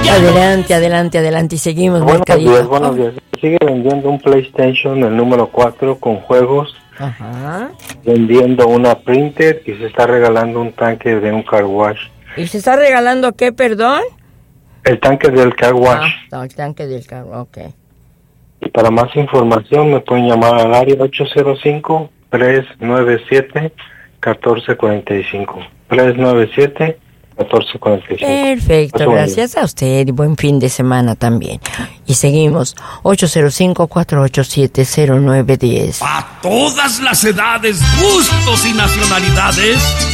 Adelante y seguimos. Buenos días. Sigue vendiendo un PlayStation, el número 4, con juegos. Ajá. Vendiendo una printer y se está regalando un tanque de un car wash. ¿Y se está regalando qué, perdón? El tanque del car wash. El tanque del car wash, ok. Y para más información me pueden llamar al área 805-397-1445. 397-1445. Perfecto, gracias a usted y buen fin de semana también. Y seguimos, 805-487-0910. A todas las edades, gustos y nacionalidades.